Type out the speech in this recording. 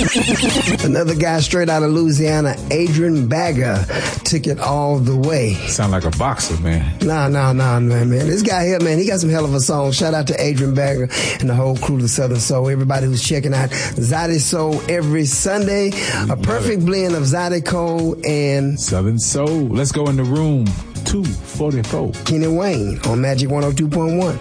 Another guy straight out of Louisiana, Adrian Bagger, took it all the way. Sound like a boxer, man. Nah, man. This guy here, man, he got some hell of a song. Shout out to Adrian Bagger and the whole crew of Southern Soul. Everybody who's checking out Zydeco Soul every Sunday. A perfect blend of Zydeco and Southern Soul. Let's go in the room. 244. Kenny Wayne on Magic 102.1.